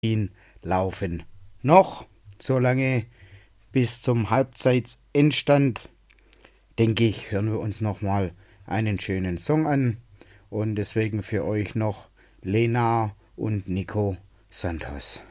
laufen. Noch so lange bis zum Halbzeitsendstand, denke ich, hören wir uns nochmal einen schönen Song an. Und deswegen für euch noch Lena und Nico Santos.